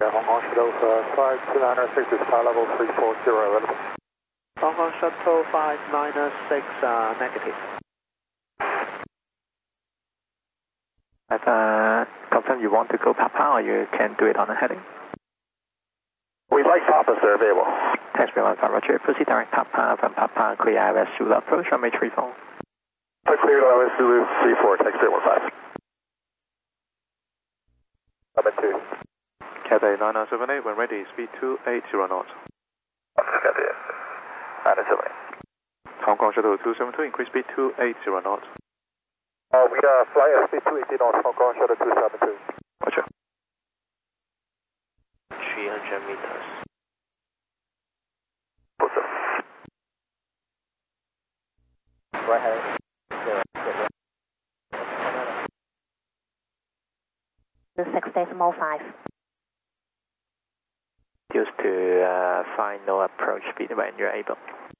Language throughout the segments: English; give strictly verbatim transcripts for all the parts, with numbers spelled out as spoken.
Hong Kong Shuttle five two nine six is flight level three four zero. Hong Kong Shuttle five nine six uh, negative. I've uh, confirmed you want to go Papa, or you can do it on a heading. We'd like Papa, sir, available. Taxi one five, Roger. Proceed direct Papa from Papa, clear I R S Zulu approach, runway three four. Clear I R S Zulu three four, taxi one five. Number two. Cathay nine nine seven eight, when ready, speed two eight zero knots. Cathay nine nine seven eight. Hong Kong Shuttle two seven two, increase speed two eight zero knots. Uh, we are flying at speed two eighty knots, Hong Kong Shuttle two seven two. Roger. three hundred meters. Right ahead. six decimal five. Used to uh, final approach speed when you're able.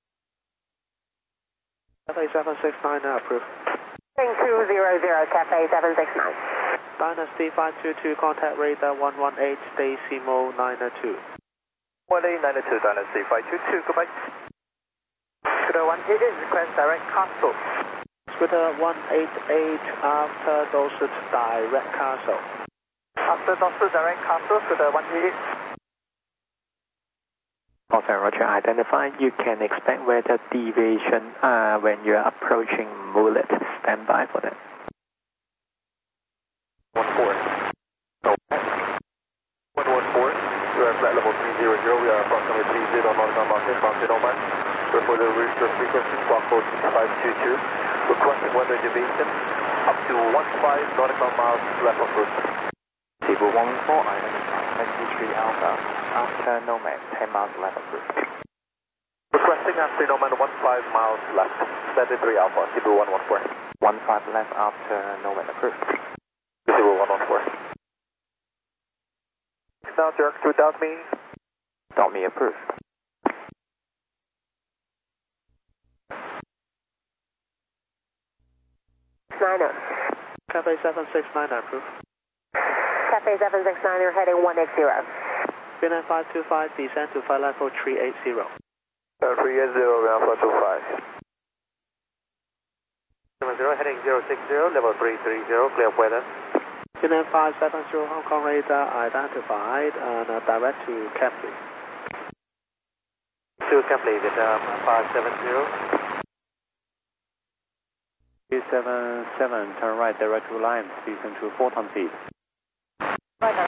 Cathay seven six nine approved. two zero zero, Cathay seven six nine. Dynasty five two two, contact radar one one eight, decimal nine two. one eight nine two, Dynasty five two two, goodbye. Scooter one eight eight, request direct Castle. Scooter one eight eight, after Dorset direct Castle. After Dorset direct Castle, Scooter one eight eight. Also, Roger, identified. You can expect weather deviation uh, when you're approaching Mulet. Stand by for that. one four. No. one one four. We are flight level three zero zero. We are approximately three zero nautical market, mountain Oman. Report the route to frequency squawk code five two two. Requesting weather deviation up to one five nautical miles left of route. Table one four, identified. twenty-three Alpha. After Nomad, ten miles left of route. Requesting after Nomad one five miles left. seventy-three Alpha, Table one one four. one five left after Nomad approved. Table one one four. Now direct without me. Without me approved. Nine Cathay seven six nine approved. Cathay seven six nine, you're heading one eight zero. Finland five two five, descend to flight level three eight zero. Uh, three eight zero, round four two five. seven zero, heading zero six zero, level three three zero, clear weather. Finland five seven zero, Hong Kong radar identified, and uh, direct to Capley. To Capley with uh, five seven zero. three seven seven, turn right, direct to Lime, speed control four times speed. Right.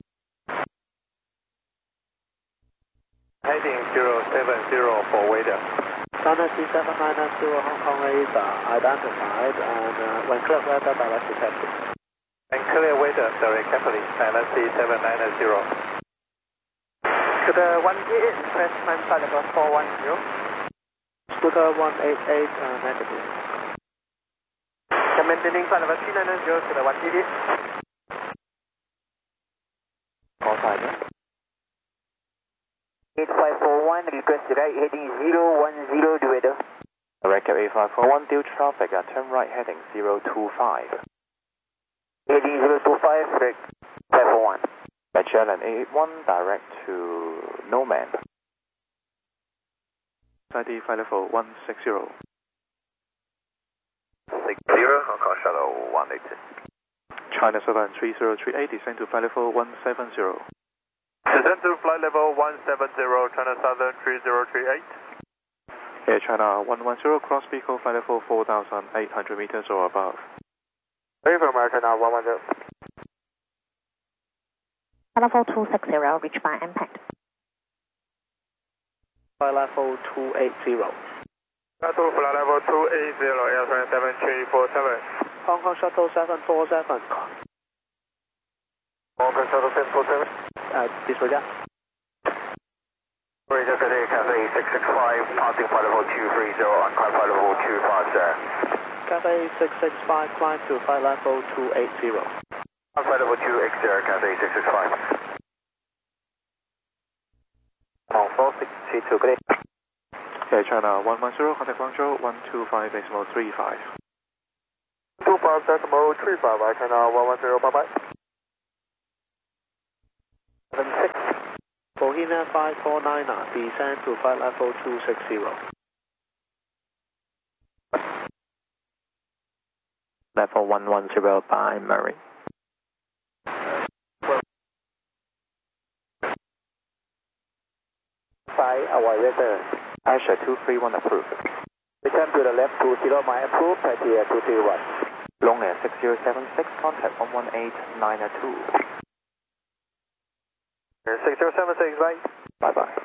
Heading zero seven zero for weather. Dynasty seven nine zero, Hong Kong radar identified, and uh, when clear weather, direct to Capley. And clear weather, sorry, Capley, Dynasty seven nine zero. Scooter one eight eight, request climb flight level four one zero. Scooter one eight eight, uh, negative. Maintaining flight level three nine zero, Scooter one eight eight. Call sign. eight five four one, request right heading zero one zero, the weather. Direct eight five four one, deal traffic, uh, turn right heading zero two five. Heading zero two five, direct five four one. Magellan eight eight one, direct to Nomad. I D flight level one six zero. six zero, Hong Kong Shuttle one eight two. China Southern three zero three eight, descend to flight level one seven zero. Descend to flight level one seven zero, China Southern three zero three eight. Air China one one zero, cross vehicle flight level four thousand eight hundred meters or above. Ready for American now, one one zero. Level two six zero, reach by impact. Flight level two eight zero. Shuttle flight level two eight zero, airplane seven three four seven. Hong Kong Shuttle seven four seven. Hong Kong Shuttle seven four seven. Uh, disregard. Radio Cathay, Cathay six six five, passing flight level two three zero, on climb flight level two five zero. Cathay six six five, climb to flight level two eight zero. On flight level two eight zero, Cathay six six five. Hong four six three two, good day. Air China one one zero, contact Guangzhou one two five decimal three five. two five decimal three five, Air China one one zero, bye bye. seven six. Bohemia five four nine er, descend to flight level two six zero. Level one one zero by Murray. Five, avoid weather. Asia two three one approved. Return to the left two zero mile approved, criteria two three one. Long Air six zero seven six, contact one one eight nine two. six zero seven six, bye. Bye bye.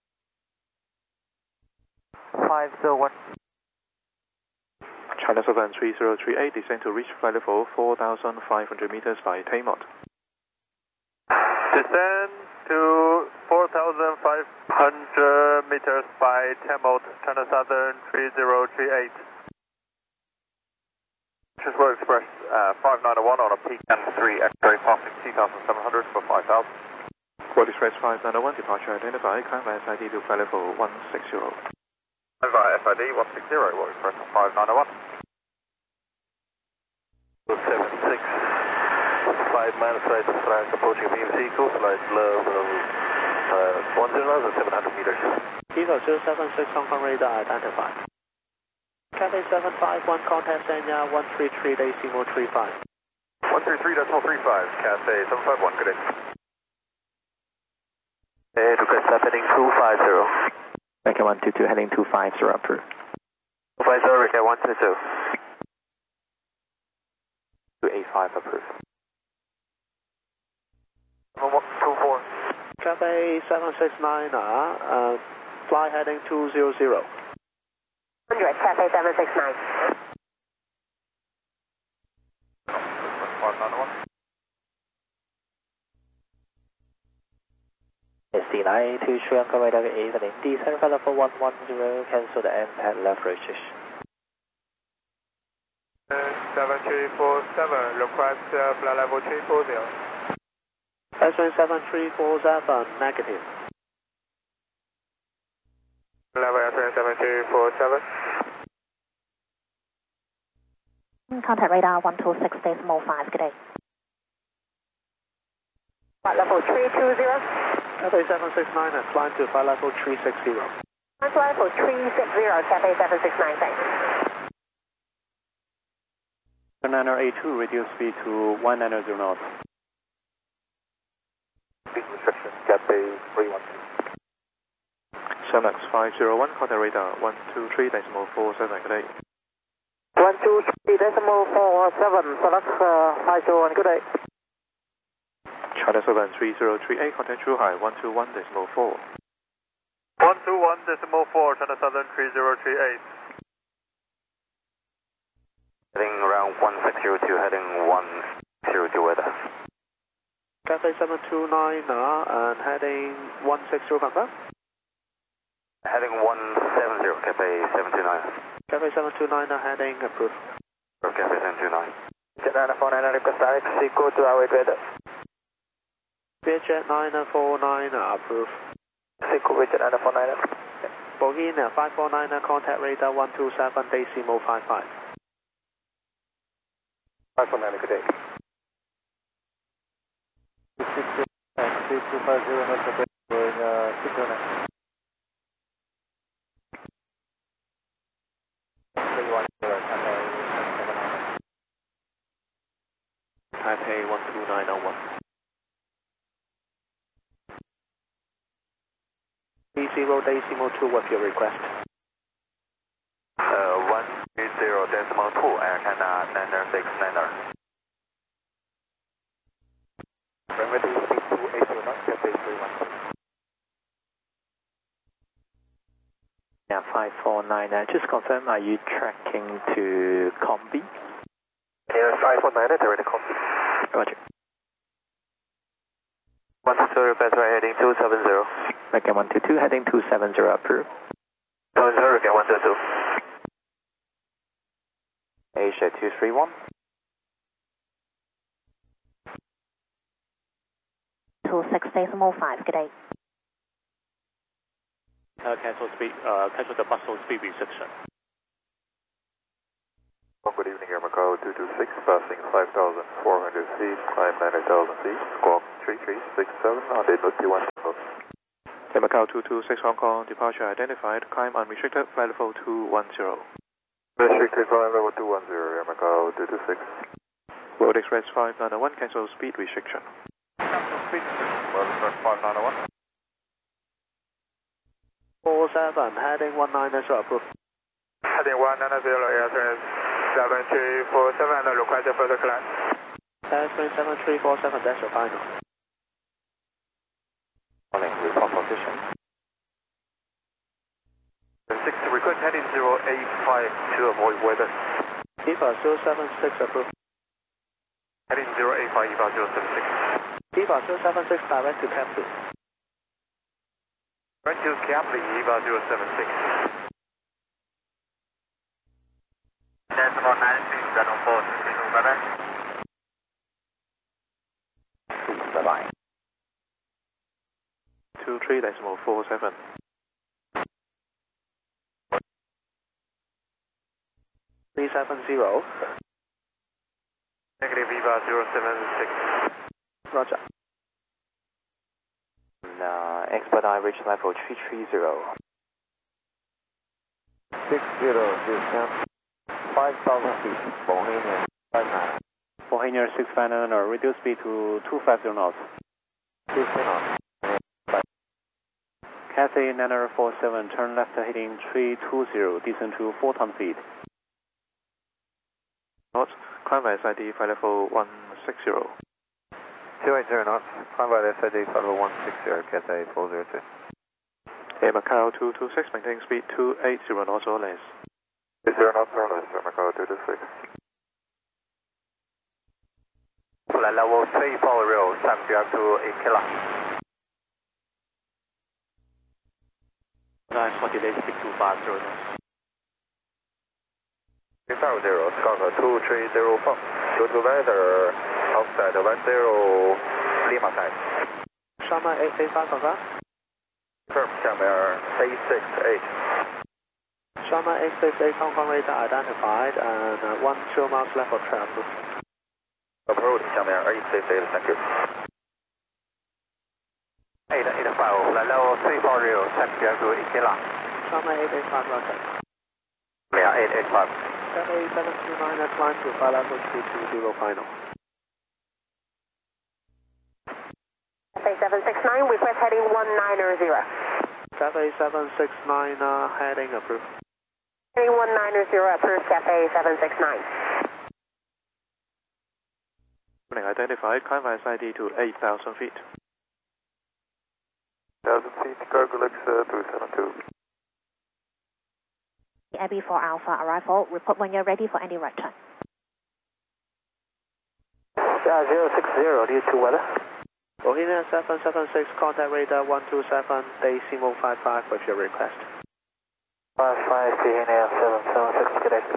five zero one. China Southern three zero three eight, descend to reach flight level four thousand five hundred meters by Taymont. Descend to four thousand five hundred meters by Taymont, China Southern three zero three eight. Transport Express uh, five nine one on a peak and three X-ray passing two thousand seven hundred for five thousand. World Express five nine one, departure identified, climb by S I D to flight level one six zero. Via S I D one six zero, World Express five nine one. seven six, five miles right of France, approaching V M C, coast flight level uh, one zero nine, seven hundred meters. Eagle zero seven six, Hong Kong radar identified. Cathay seven five one, contact Sanya one three three decimal three five. one three three decimal three five, Cathay seven five one, good day. Hey, request happening two five zero. Mecca one two two heading two five zero approved. two five zero, Ricky one two two. two eight five approved. two four. Cathay seven six nine er, uh, fly heading two zero zero. one hundred, Cathay seven six nine. five nine one. S D nine to Sri Lanka radar evening, descend flight level one one zero, cancel the M pad left registration. seven three four seven, request uh, flight level three four zero. S-Wing seven three four seven, negative. Level S-Wing seven three four seven. Contact radar one two six decimal five, good day. Flight level three two zero. Cathay seven six nine er, climb to flight level three six zero. Flight level three six zero, Cathay seven six nine, thanks. Niner A two, reduce speed to one nine zero knots. Speed restriction, Cathay three one two. Sherlock five zero one, contact radar one two three decimal four seven, good day. one two three decimal four seven, select uh, five zero one, good day. China Southern three zero three eight, contact Zhuhai one two one decimal four. one two one decimal four, China Southern three zero three eight. Heading around one six zero two, heading one zero two weather. Cathay seven two nine er, and heading one six zero, confirm. Heading one seven zero, Cathay seven two nine. Cathay seven two nine er, heading approved. Cathay seven two nine. Jet nine four nine, request direct Seco to our weather. Vietjet nine four nine er, approved. Seco Jet nine four nine. Bohemia five four nine er, contact radar one two seven decimal five five. five four nine, good day. three two five zero, not the going uh, six zero nine. three one zero, Cathay seven nine. Taipei one two nine oh one. three zero decimal two, what's your request? Uh, one three zero decimal two, Air Canada nine six nine. Remedy speed two eight zero knots, Cathay three one two. Yeah, five four nine er, just confirm, are you tracking to Combi? Yeah, five four nine, already copy. Roger. one two zero, better heading two seven zero. Mecca one two two heading two seven zero approved. seven zero, again one two two. Asia two three one. two six decimal five, good day. Uh, cancel speed, uh, cancel the bustle speed restriction. Good evening, Air Macau two two six, passing five thousand four hundred feet, climb nine thousand feet, squawk three three six seven, on the one. Air Macau two two six Hong Kong, departure identified, climb unrestricted, flight level two one zero. Restricted, climb level two one zero, Air Macau two two six. World Express five nine one, cancel speed restriction. Cancel speed restriction, World Express five nine one. four seven, heading one nine zero, approved. Heading one nine zero, air train seven three four seven, request further climb. Air train seven three four seven, that's your final. Calling, report position. six, request heading zero eight five to avoid weather. EVA zero seven six, approved. Heading zero eight five, EVA zero seven six. EVA zero seven six, direct to Captain. Direct to Captain, EVA zero seven six. Decimal nine six seven four, bye-bye. Bye-bye. two three decimal four seven. three seven zero. Negative, EVA zero seven six. Roger. Uh, expedite reach level three three zero. six zero, discount. five thousand feet, Bohemian five nine. Bohemian six five nine, reduce speed to two fifty knots. fifty knots. Cathay nine four seven, turn left heading three two zero, descend to four ton feet. Knots, climb by S I D, flight level one six zero. two eight zero knots, climb by S I D, flight level one six zero, Cathay four zero two. Air Macau two two six, maintaining speed two eight zero knots or less. eight zero knots or less, Air Macau two two six. Flight level three four zero, time to up to eight kilo. nine forty days, six two five zero. three five zero, Skunk two three zero four. Go to weather, outside one zero, Lima side. Sharma eight eight five, confirm. Confirm, Sharma eight six eight. Sharma eight six eight, Hong Kong radar identified, and uh, one zero miles left for travel. Approach, Sharma eight six eight, thank you. eight eight five, flight level three four zero, time to up to eight kilo. Sharma eight eight five, roger. Yeah, eight eight five. Cathay seven two nine, climb to flight level two two zero, final. Cathay seven six nine, request heading one nine zero. Cathay seven six nine, uh, heading approved. Heading one nine zero, approved, Cathay seven six nine. Identified, climb by S I D to eight thousand feet. one thousand feet, cargo Alexa two seven two. Abbey for Alpha arrival. Report when you're ready for any right turn. Yeah, zero six zero, due to weather. Bohemian seven seven six, contact radar one two seven, Decimal five five with your request. five five, Bohemian seven seven six, good day.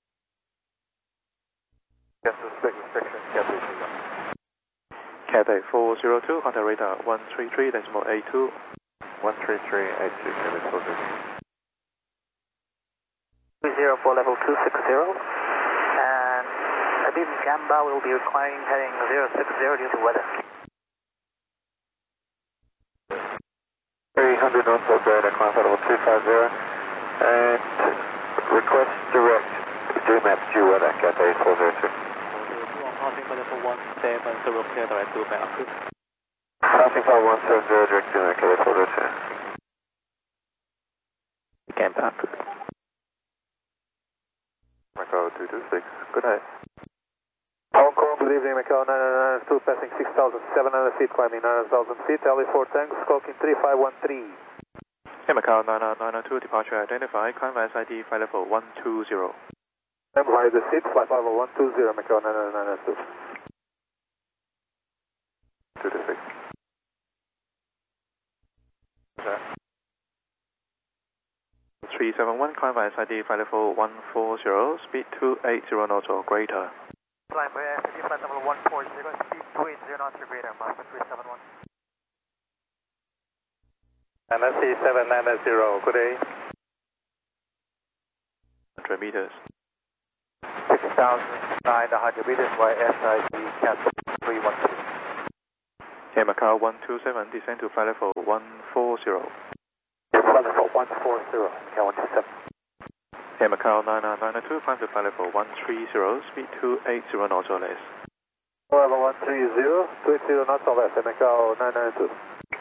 Cancel split restriction, Cathay two one. Cathay four zero two, contact radar one three three decimal eight two. one three three eight two, Cathay four zero two. three zero four level two six zero, and Habib Gamba will be requiring heading zero six zero due to weather. three hundred knots outside, climb level two five zero, and request direct G map due weather, Cathay four zero two. Passing for level one seven zero, clear direct to map approved. Passing for one seven zero, direct to Cathay four zero two. Gamba approved. Macau two two six, good night. Hong Kong, good evening, Macau nine nine nine two, passing six thousand seven hundred feet, climbing nine thousand feet, L A four tanks, skulking three five one three. Air Macau nine nine two, departure identified, climb by S I D, flight level one two zero. Empire the seat, flight level one two zero, Macau nine nine nine two. two two six. three seven one, climb by S I D, flight level one four zero, speed two eight zero knots or greater. Climb by S I D, flight level one four zero, speed two eight zero knots or greater, Master three seven one. N S C seven nine zero, good day. one hundred meters. six thousand nine hundred meters by S I D, cancel three one two. Air Macau one two seven, descend to flight level one four zero. Flight level one four zero, Macau one two seven. Air Macau nine nine nine two, climb to flight level one three zero, speed two eight zero knots or less. Level one three zero, two eight zero knots or less, Air Macau nine nine two.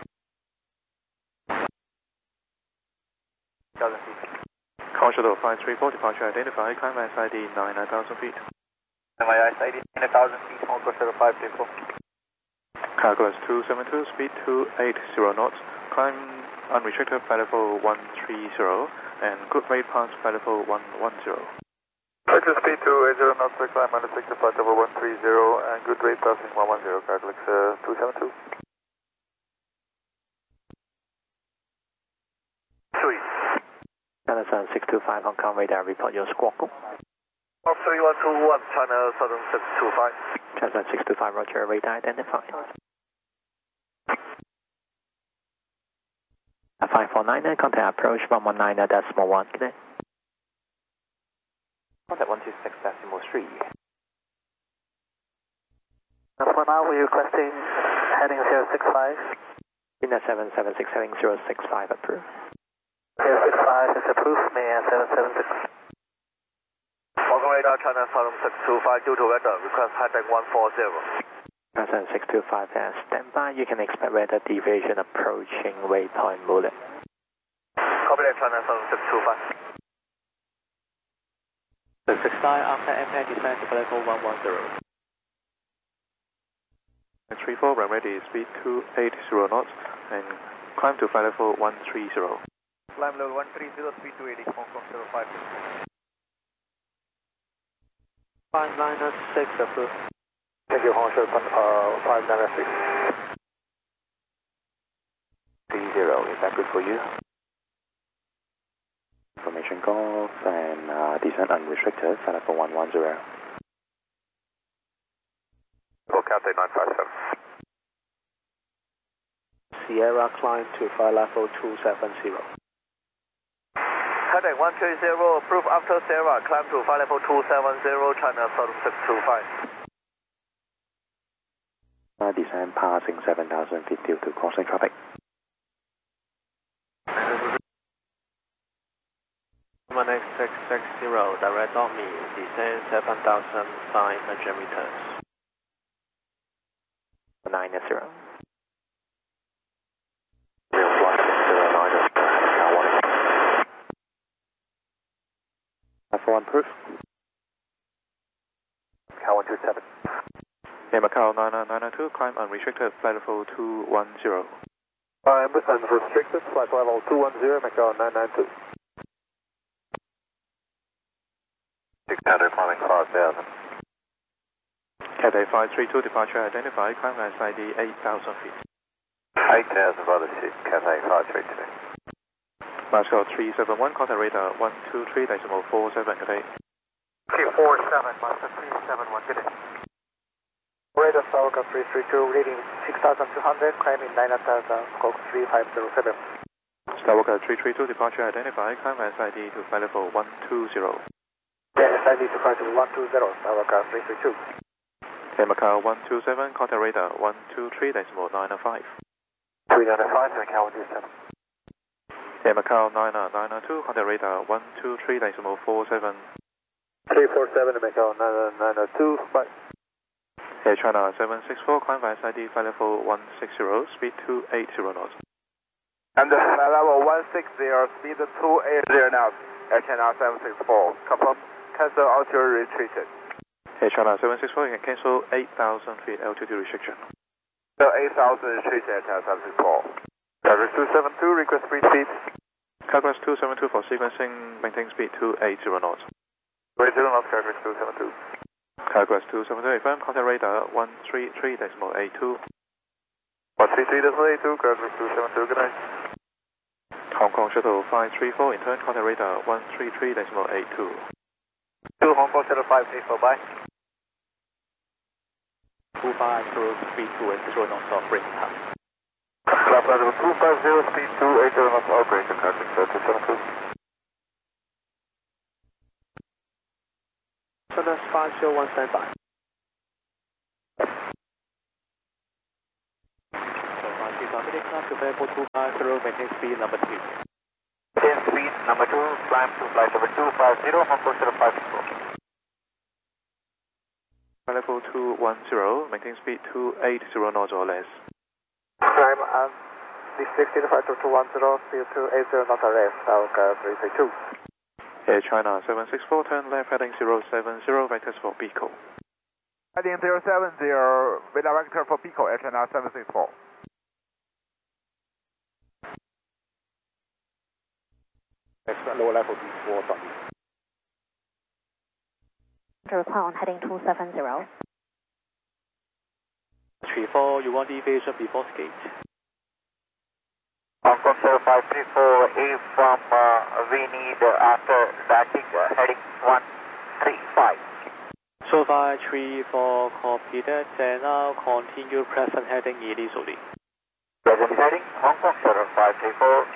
Call shuttle five three four, departure identified, climb S I D nine nine thousand feet. M I S I D nine thousand feet, Hong Kong shuttle five three four. Cargo two seven two, speed two eight zero knots, climb unrestricted flight level one three zero, and good rate past flight level one one zero. Vector speed two eight zero knots, climb unrestricted flight level one three zero, and good rate passing one one zero, Cargo uh, two seven two. Three. Amazon six two five Hong Kong radar, report your squawk. three one two one, China Southern six two five. Amazon six two five, roger, radar identified. five four nine, contact approach one one nine decimal one, good day. Contact one two six decimal three. For now, we're requesting heading zero six five. In the seven seven six, heading zero six five, approved. zero six five is approved, May seven seven six. Hong Kong radar, China Southern six two five, due to weather, request heading one four zero. Amazon six two five, uh, stand by, you can expect weather deviation approaching waypoint Mullet. Copy that, China Southern six two five. six six five, after impact, descend to level one one zero. three four, run ready, speed two eight zero knots, and climb to flight level one three zero. Climb level one three zero, speed two eighty, Hong Kong zero five six four. five nine six, approved. Thank you, Hong Kong uh, five nine six. three zero, is that good for you? Information golf and uh, descent unrestricted, flight level one one zero. Go Cathay nine five seven. Sierra climb to flight level two seven zero. Heading one three zero, approved after Sierra, climb to flight level two seven zero, China Southern six two five. Uh, descent passing seven thousand feet due to crossing traffic. one X six six zero, direct on me, descend seven thousand five hundred meters. nine zero. For one proof. Macau one two seven. Air Macau nine nine nine two, climb unrestricted flight level two one zero. I'm unrestricted, flight level two one zero, Macau nine nine two. six hundred climbing five thousand. Cathay five three two, departure identified, climb S I D eight thousand feet. eight thousand for the ship, Cathay five three two. Moscow three seven one, contact radar one two three decimal four seven, good day. three four seven, Master three seven one, good day. Radar Stalker three three two, reading six thousand two hundred, climbing nine thousand, squawk three five zero seven. Skywalker three three two, departure identified, climb S I D to flight level one two zero. Yeah, S I D to flight level one two zero, Skywalker three three two. Air Macau one two seven, contact radar one two three decimal nine five. three nine five, Macau one two seven. Air Macau nine nine nine two, contact radar one two three decimal four seven. three four seven, Macau nine nine two, bye. Air China seven six four, climb by S I D flight level one six zero, speed two eight zero knots. And uh, flight level one six zero, speed two eight zero knots, Air China seven six four. Confirm, cancel altitude restriction. Air China seven six four, you can cancel eight thousand feet altitude restriction. So eight thousand restriction, Air China seven six four. Cargo two seven two, request free speed. Cargo two seven two for sequencing, maintain speed two eight zero knots. two eight zero knots, Cargo two seven two. Cargo two seven two, affirm, contact radar one three three decimal eight two. one three three decimal eight two, Cargo two seven two, good night. Hong Kong Shuttle five three four, in turn, contact radar one three three decimal eight two. two Hong Kong Shuttle five three four, bye. two five zero, speed two eight zero knots of braking time. Flight level two five zero, speed two eight zero knots, operator, Cargo two seven two. China five zero one, stand by. So five three five, climb to level two five zero, maintain speed number two. Maintain speed number two, climb to flight level two five zero, Hong Kong zero five four. Level two one zero, maintain speed two eight zero knots or less. Climb and restricted five two two one zero, speed two eight zero knots or less, Falcon three three two. Air China seven six four, turn left heading zero seven zero, vectors for Pico. Heading zero seven zero, radar vector for Pico, Air China seven six four. Expect lower level before something. Reply on heading two seven zero. three four, you want deviation before skate. Hong Kong zero five three four, A from uh, we need uh, after static uh, heading one three five. So far three four copied and now continue present heading initially. Present heading Hong Kong zero five three four.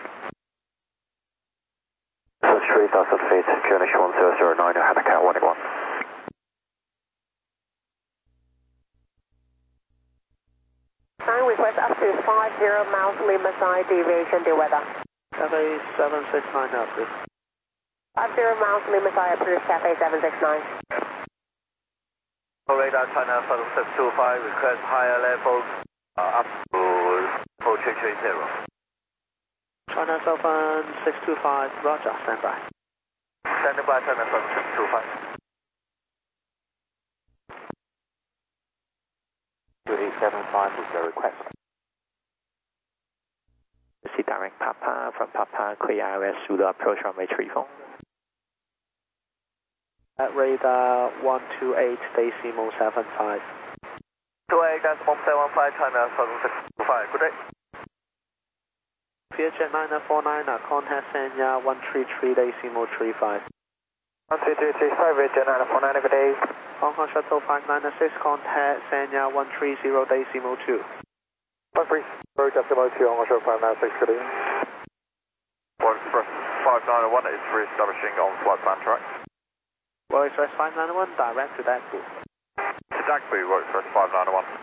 This is three thousand feet, Q N H one zero zero nine, Hanukkah one eight one. Time request up to five zero miles Lima side deviation to weather. Cafe seven six nine approved. five zero miles Lima side approved, Cafe seven six nine. Radar China seven six two five, request higher level uh, up to four three three zero. China seven six two five, roger, stand by. Standing by China seven six two five. two eight seven five is the request. See direct Papa from Papa, clear I O S Zulu approach runway three four. At radar one two eight, decimal seven five. two eight decimal seven five, China seven six two five, good day. Vietjet nine four nine, contact Sanya one three three, decimal three five. one three three three five, Vietjet nine four nine, good day. Hong Kong Shuttle five nine six, contact Sanya one three zero, decimal two. one three zero, decimal two, Hong Kong Shuttle five nine six, good day. One Express five nine one is re-establishing on flight plan track. Well, Express five nine one, direct to Dagbu. To Dagbu, Road Express five nine one.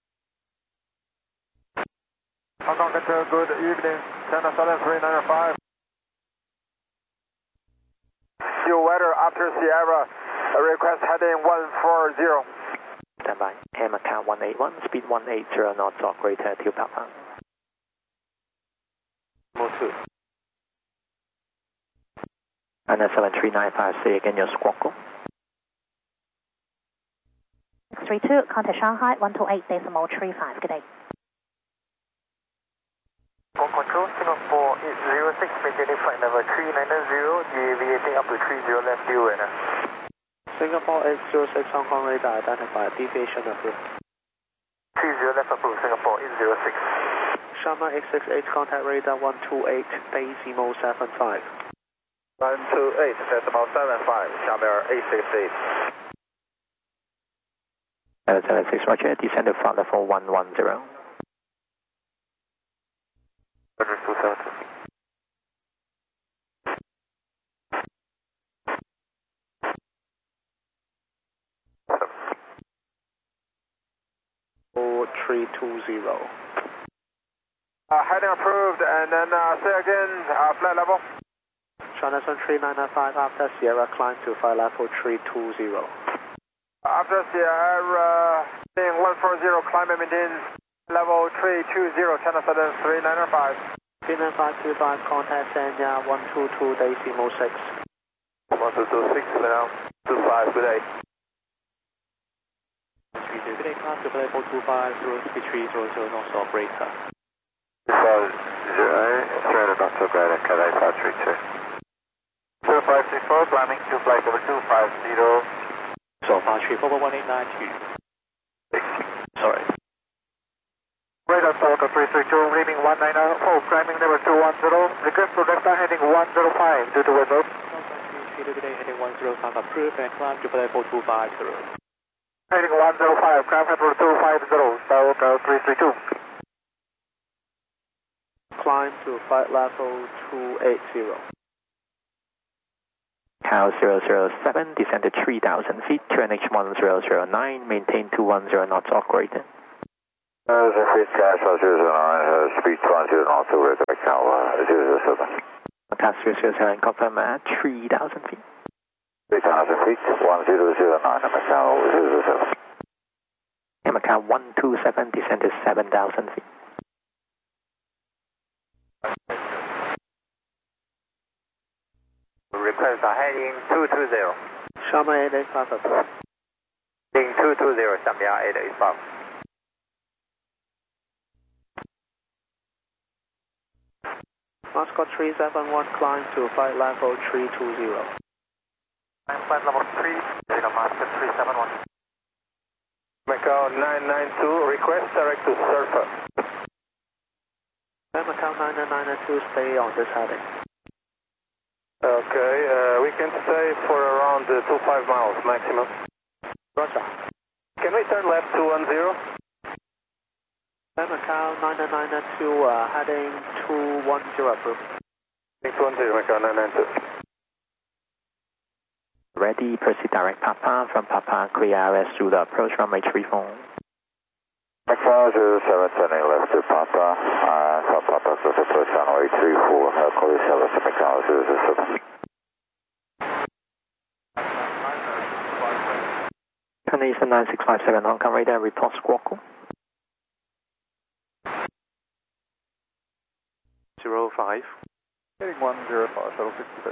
Hong Kong Control, good evening, China seven three nine five. Your weather after Sierra, request heading one four zero. Stand by. Air Macau one eight one, speed one eight zero knots or greater to Papa. Move two. And seven three nine five, say again your squawk call. six three two, contact Shanghai one two eight, decimal three five, good day. Hong Kong Control, Singapore eight zero six, maintaining flight number three nine zero, deviating up to three zero left view and Singapore eight zero six, Hong Kong radar identified, deviation approved. three zero left approved, Singapore eight zero six. Sharma eight six eight, contact radar one two eight, decimal seven five. one two eight, decimal seven five, Sharma eight six eight. seven seven six, roger, descend to flight level one one zero. two seven two. four three two zero. Uh, heading approved, and then uh, say again, uh, flight level. China seven three nine five, after Sierra climb to flight level three two zero. After Sierra, heading one four zero, climb and maintain level three two zero, China seven three nine five. Vietnam five two five, contact Sanya one two two, decimal six. one two two six, now two five, good day. three two, good day, climb to level two five zero three three zero zero, North operator. two five zero, straight not so great, okay, five three two. two five three four, climbing to flight level two five zero. So far three four one eight nine two. Sorry. Radar Falcon three three two, reading one nine four, climbing level two one zero, request to left heading one zero five, due to weather. Good day, heading one zero five approved and climb to level two five zero. Heading one zero five, climb level two five zero, Falcon three three two. Climb to flight level two eight zero. Cow zero zero seven, descend to three thousand feet, Q N H one zero zero nine, maintain two one zero knots or greater. Uh, the free cash on zero zero nine, uh, speed one zero knots over the Macau uh, zero zero seven. Macau zero zero seven, confirm at three thousand feet. three thousand feet, one zero zero nine, Macau zero zero seven. And Macau one two seven, descend to seven thousand feet. Request a heading two two zero. Sharma eight eight five approved. Heading two two zero, Shamia eight eight five. Moscow three seven one, climb to flight level three two zero. Climb flight level three zero, Moscow three seven one. Macau nine nine two, request direct to surfer. Macau nine nine two, stay on this heading. Okay, uh, we can stay for around uh, two five miles maximum. Roger. Can we turn left to one zero? Macau nine nine two, uh, heading two one zero approved. two one zero, Macau nine nine two. Ready, proceed direct Papa from Papa, clear R S through the approach runway three four. Macau zero seven, turning left to Papa, uh, from Papa, so approach runway three four, uh, call yourself to Macau zero zero seven. Turn Eastern nine six five seven, Hong Kong radar, report squawk. zero five. Heading one zero five, shuttle sixty-six.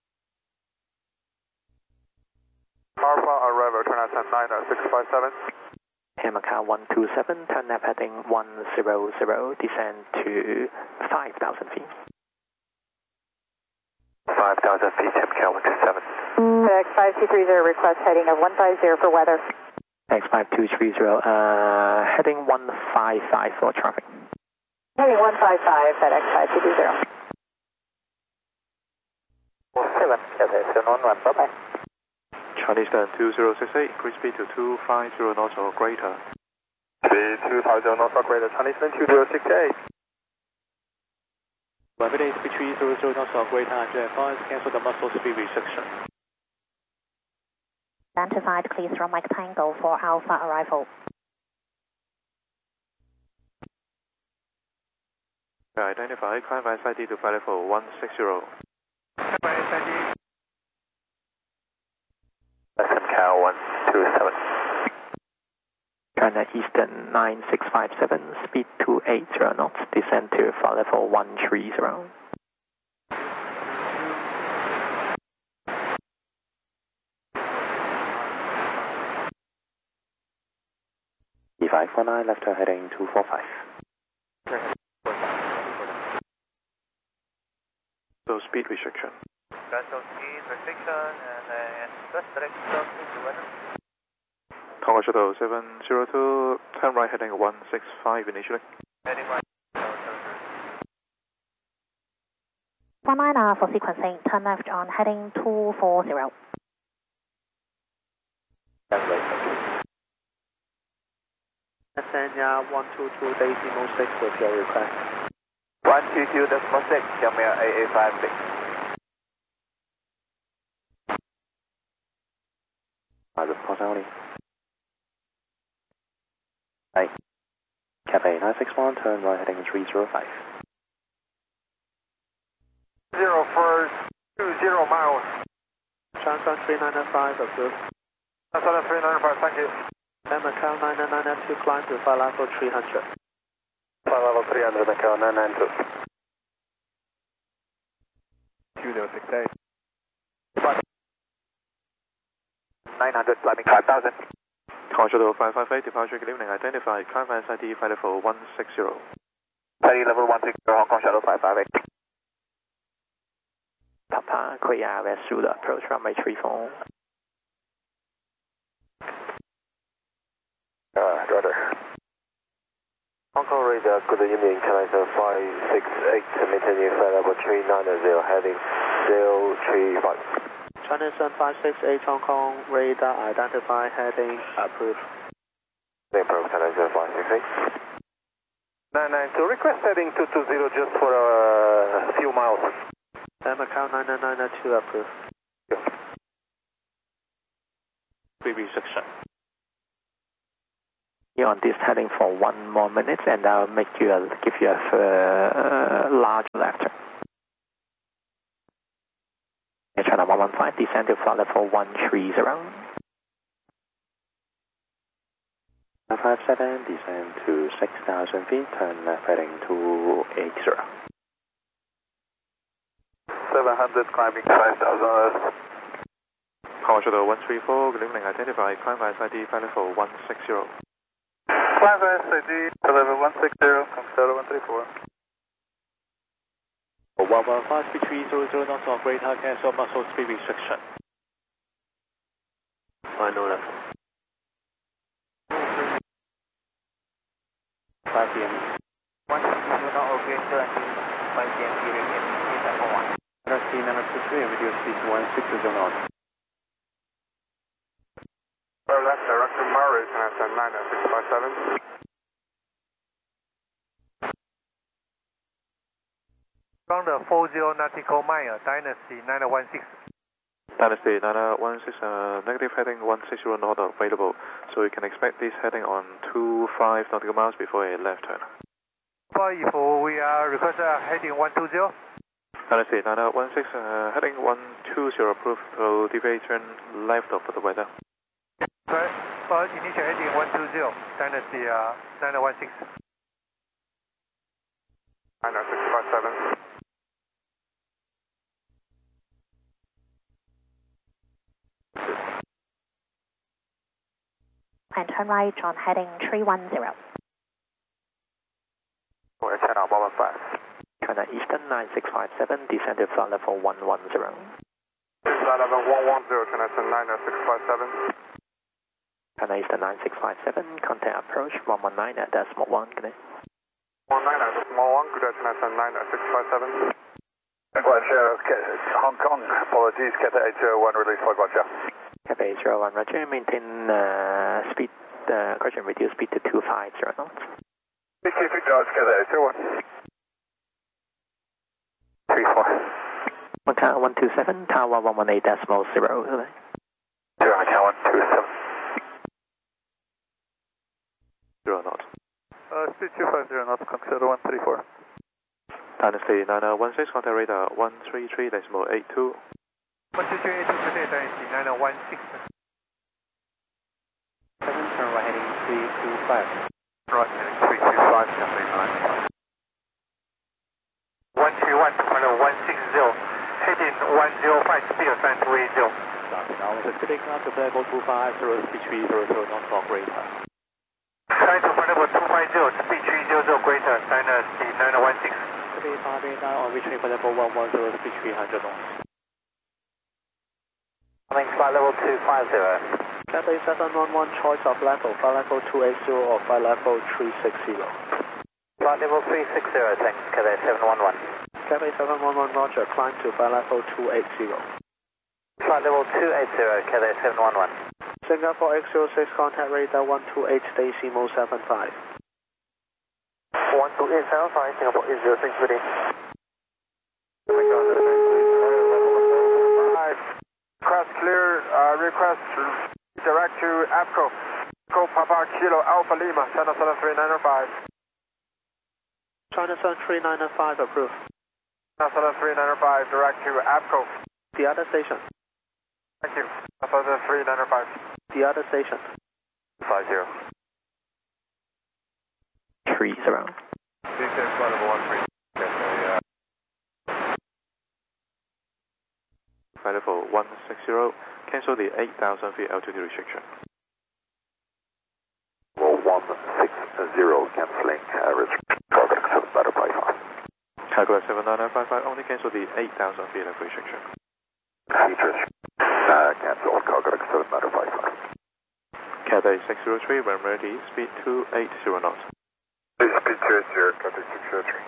Alpha, arrival, turn out nine six five seven. Air Macau one two seven, turn left heading one zero zero, descend to five thousand feet. five thousand feet, Macau one two seven. X five two three zero, request heading of one five zero for weather. X five two three zero, uh, heading one five five for traffic. Heading one five five at X five two two zero. seven, seven on one, bye bye. Chinese Turn two zero six eight, increase speed to two five zero knots or greater. Speed two five zero knots or greater, Chinese Turn two zero six eight. Rapid speed three zero zero knots or greater, and advise cancel the muscle speed restriction. Identified, please run Mike Tango for Alpha arrival. Identify, climb by S I D to flight level one six zero. Macau one two seven. Turn at Eastern nine six five seven, speed two eight zero knots, descend to flight level one three zero. E five four nine, left turn heading two four five. So speed restriction. Cancel speed restriction and then just direct to weather. Tonga Shuttle seven zero two, turn right heading one six five initially. Heading one. one nine uh, for sequencing, turn left on heading two four zero. Sanya one two two decimal six with your request. one two two decimal six, Shamia eight eight five six. I report only. Right. Cathay nine six one, turn right heading three zero five. Zero for two zero miles. Chanson three nine five approved. Chanson three nine five, thank you. Macau nine nine two, climb to flight level three hundred. Flight level three hundred, Macau nine nine two. two zero six eight. nine hundred, climbing five thousand. Tonga Shuttle five five eight, departure good evening, identified, climb by S I D flight level one six zero. Study level one six zero, Hong Kong Shuttle five five eight. Papa, clear R S through the approach runway three four. Uh, Roger. Hong Kong radar, good evening, China five six eight, maintaining flight level three nine zero, heading zero three five. China Sun five six eight, Hong Kong radar, identify heading approved. Approved, China five six eight. nine nine two, request heading two two zero just for a few miles. Macau nine nine two approved. Speed restriction. You're on this heading for one more minute, and I'll make you a, give you a uh, large left turn. Channel one one five, descend to flight level one three zero. five seven, descend to six thousand feet, turn left heading two eight zero. seven hundred climbing five thousand. Power Shuttle one three four, good evening, identify, climb by S I D, flight level one six zero. Climb by S I D, level one six zero, Constellar one three four. one one five, speed three zero zero knots off radar, cancel muscle speed restriction. Final left. five P M. one six zero not okay, sir, five P M period, please have one. R C number two three, video speed one six zero knots. Well, left, director Murray, Canada nine six five seven. Ground four zero nautical mile, Dynasty nine one six. Dynasty nine one six, uh, negative heading one six zero not available, so you can expect this heading on two five nautical miles before a left turn. If we are request uh, heading one two zero. Dynasty nine one six, uh, heading one two zero approved, so deviate turn left of the weather. Right, uh, initial heading one two zero, Dynasty uh, nine one six. nine six five seven. And turn right on heading three one zero. We're channel one one five. China Eastern nine six five seven, descend to flight level one one zero. Flight level one one zero, China nine six five seven. China Eastern nine six five seven, contact approach one one nine at decimal one, good day. one nine at decimal one, good day, China nine six five seven. Roger, Hong Kong, apologies, Cathay eight zero one, release for Roger. Cathay eight zero one, Roger, maintain uh, speed, uh, correction, reduce speed to two five zero knots. Pacific Dodge, Cathay eight zero one. three four. One tower one two seven, tower one one eight decimal zero, good day. Zero, tower one two seven. Zero knots. Uh, speed two five zero knots, consider one three four. Dynasty nine one six, contact radar one three three decimal eight two. one two three eight two, good day, Dynasty nine one six. seven, turn right heading three two five. Right, heading three two five, Cathay nine. one three one, one six zero, heading one zero five, speed assigned to eight zero. Now Pacific now to level two five zero, speed three zero zero knots off radar. Trying to level two five zero, speed three zero zero greater, Dynasty nine one six. Pacific five eight nine on reaching for level one one zero, speed three hundred knots. Coming flight level two five zero. Cathay seven one one, choice of level, flight level two eight zero or flight level three six zero. Flight level three six zero, thanks, Cathay seven one one. Cathay seven one one, Roger, climb to flight level two eight zero. Flight level two eight zero, Cathay seven one one. Singapore X zero six, contact radar one two eight, decimal seven five. one two eight seven five, Singapore X zero six, ready. Request clear, uh, request direct to APCO. Go Papa Kilo Alpha Lima, China seven three nine five. China seven three nine five, approved. China seven three nine five, direct to APCO. The other station. Thank you. China seven three nine five. The other station. five zero. three zero. Descend flight level one three. Flight level one six zero, cancel the eight thousand feet altitude restriction. Well, one six zero, cancelling average product seven butterfly five. Calculate seven nine nine five five, only cancel the eight thousand feet of restriction. Features, uh, cancel cargo seven butterfly five. Cathay six zero three, when ready, speed two eight zero knots. Speed two eight zero, Cathay six zero three.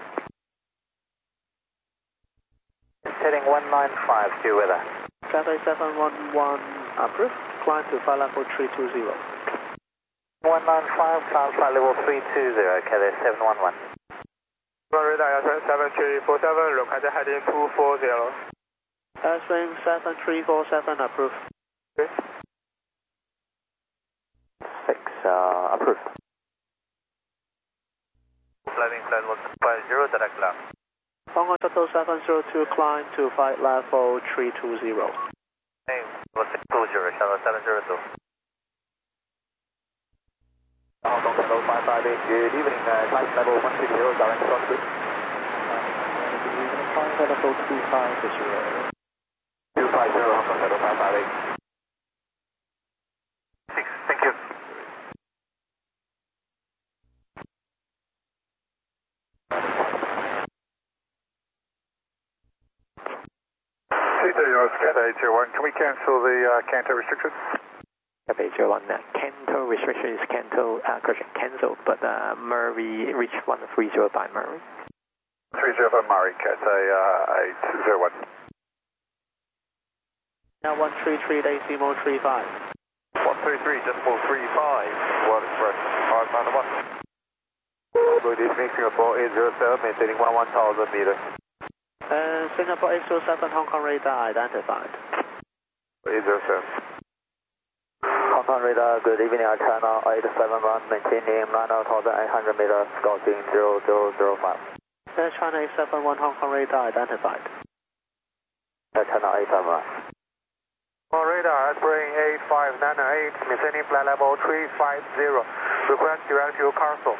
Heading one nine five, due weather. Cathay seven one one, approved. Climb to flight level three two zero. one nine five, climb flight level three two zero, Cathay seven one one. Radar seven three four seven, located heading two four zero. Airstream seven three four seven, approved. six, uh, approved. land one five zero, direct left. Hong Kong Shuttle seven zero two, climb to flight level three two zero. Name one six two zero, Shuttle seven zero two. Hong Kong Shuttle five five eight, good evening, uh, flight level one three zero, direct cross please. Flight level two five zero. two five zero, Hong Kong Shuttle five five eight. Six, thank you. Cathay zero one, can we cancel the uh, Canto restrictions? Cathay zero one, uh, Canto restriction is Canto, uh, correction, cancelled, but uh, Murray reached one three zero by Murray. three zero by Murray, Cathay uh, eight zero one. Now one three three, Decimo three five. one three three, decimal three five, World Express, five nine one. Good evening, Singapore eight zero seven, maintaining one one thousand meters. And Singapore eight zero seven, Hong Kong radar identified. eight zero seven. Hong Kong radar, good evening, China eight seven one, maintaining nine thousand eight hundred meters, scouting zero zero zero five. And China eight seven one, Hong Kong radar identified. China eight seven one. On radar, Spring eight five nine eight, maintaining flight level three five zero. Request direct to Castle.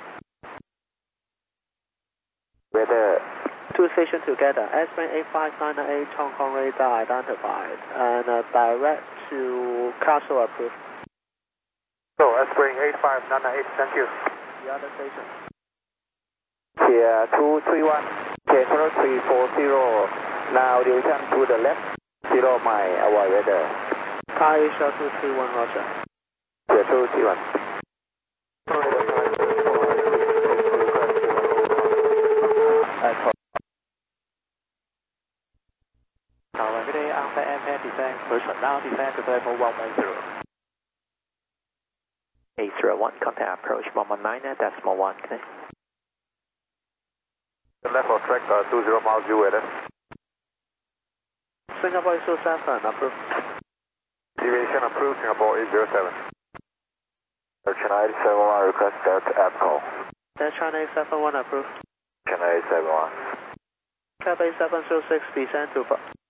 Weather. Two stations together, Spring eight five nine eight, Hong Kong radar identified, and uh, direct to Castle approved. So, Spring eight five nine eight, thank you. The other station. Here two three one, Control three four zero, now direction to the left, zero mile, avoid weather. Thai Asia two three one, roger. Here two three one. Tower Good day, Alpha Air descent, version now descent to level one one zero. eight zero one, contact approach one one nine, decimal one, okay. The left of track, uh, two zero miles due weather. Singapore eight zero seven, approved. Deviation approved, Singapore eight zero seven. China eight seven one, request that app call. Then China eight seven one, approved. China eight seven one. Cathay seven zero six, descend to...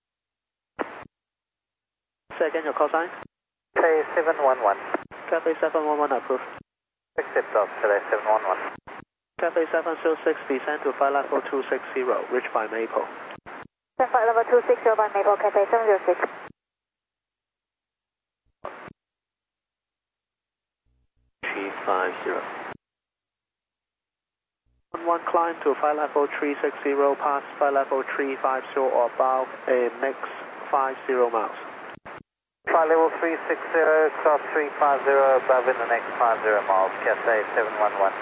Say again your call sign. Cathay seven one one. Cathay seven one one, approved. Accept of Cathay seven one one. Cathay seven zero six, descend to flight level two six zero, reached by Maple. Flight level two six zero by Maple, Cathay seven zero six. three five zero. one one, climb to flight level three six zero, pass flight level three five zero or above a next five zero miles. Flight level three six zero, cross three five zero, above in the next five zero miles, Cathay seven one one.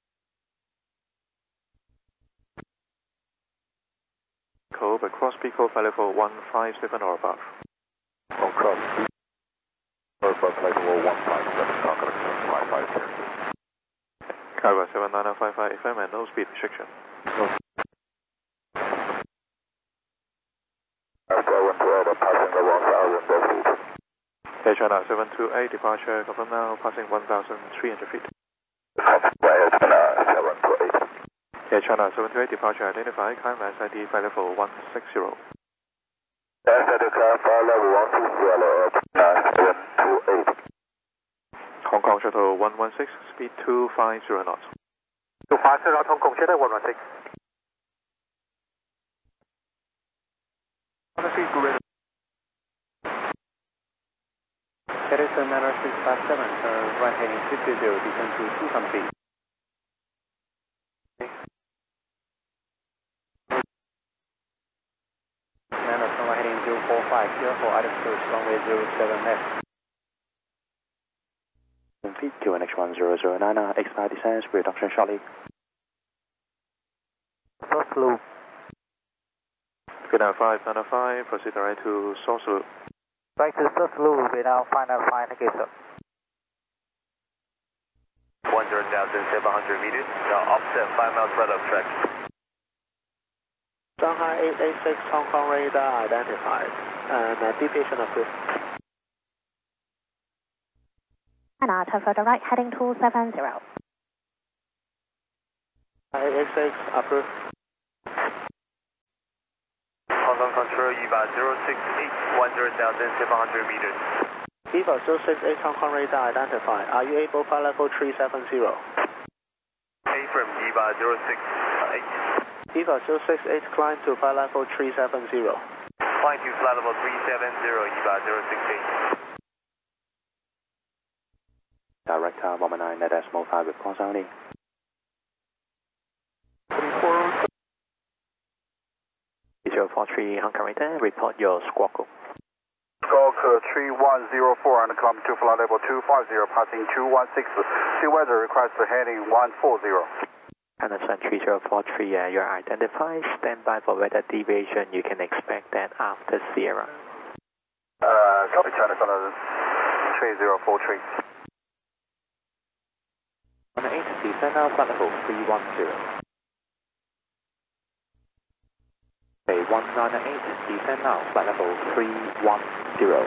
Cove across Pico, flight level one five seven or above. On cross. First flight level one five seven, contact five five zero. Cargo seven nine five five F M and no speed restriction. Air China seven two eight, departure, confirm now, passing one thousand three hundred feet. Air China seven two eight, departure identified, climb S I D flight level one six zero. S I D flight level one six zero, seven two eight. Hong Kong Shuttle one one six, speed two five zero knots. two five zero knots, Hong Kong Shuttle one one six. Edison Manor six five seven, turn right heading six zero, descend to two hundred feet. Manor turn right heading zero four five, clear for altitude runway zero seven left. Feet, Q N X one zero zero nine, X nine descends, reduction shortly. First loop. Vietnam five nine five, proceed direct to source loop. Right to first loop, Vietnam five nine five, thank you sir. one zero thousand seven hundred meters, now offset five miles right of track. Shanghai eight eight six, Hong Kong radar identified, and uh, deviation approved. And now turn for the right heading two seven zero. A X X approved. Hong Kong Control, U B A zero six eight, one zero thousand seven hundred meters. Viva zero six eight Hong Kong radar identified. Are you able flight level three seven zero? A from U B A zero six eight. Viva zero six eight climb to flight level three seven zero. Climb to flight level three seven zero, U B A zero six eight. Director one one nine decimal five with cross only. zero four three Hong Kong radar, report your squawk. Squawk three one zero four and climb to flight level two five zero, passing two one six. Sea weather request heading one four zero. Anderson three zero four three, uh, you're identified. Stand by for weather deviation. You can expect that after Sierra. Uh, copy China Southern three zero four three. one eight, descend now, flight level three one zero. Okay, one nine eight, descend now, flight level three one zero.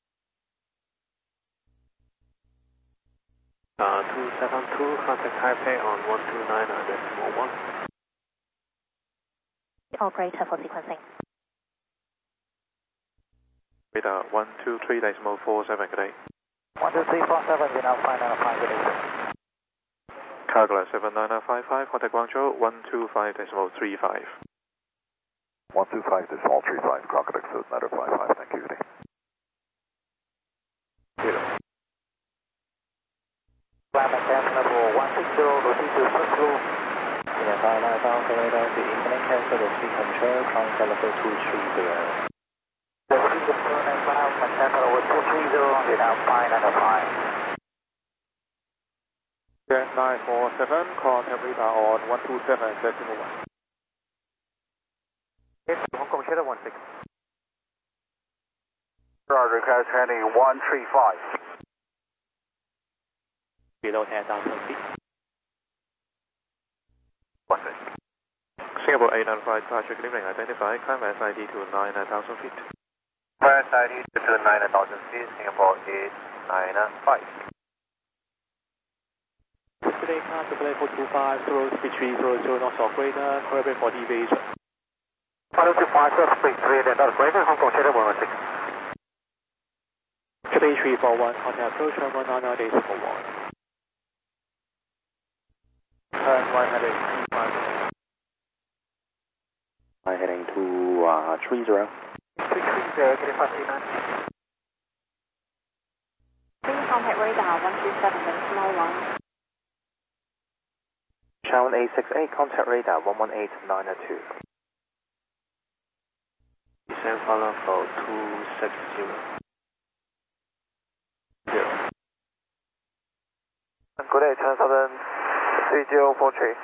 Uh, two seven two, contact Taipei on one two nine decimal one. Operator for sequencing. Radar one two three decimal four seven, good day. one two three four seven, you now find out five good day. Carglass seven nine nine five five, contact Guangzhou one two five decimal three five. one two five decimal three five, Crocodile seven nine five five, thank you, good day. Climb at cast level one six zero, proceed to first floor. Yeah, five nine five radar to incoming cancel the speed control, climb flight level two three zero. Proceed to two nine five, cast level two three zero, you now find out five. nine four seven, contact radar on one two seven decimal one. Hong Kong Shadow one six. Radar request heading one three five. Below ten thousand feet. one six. Singapore eight nine five, departure good evening, identify, climb S I D to nine thousand feet. S I D to nine thousand feet, Singapore eight nine five. Today, contact level two five zero, speed three zero zero, knots of radar, correct for deviation. five two five, speed three, then that's great, Hong Kong Shadow one six. Today three four one, contact approach one nine nine decimal one. Turn one heading five. I'm heading to uh, three zero. three three zero, getting five three nine. Please contact radar one two seven decimal one. Channel eight six eight, contact radar one one eight nine two. Descend flight level two six zero. Zero. Good day, China Southern three zero four three.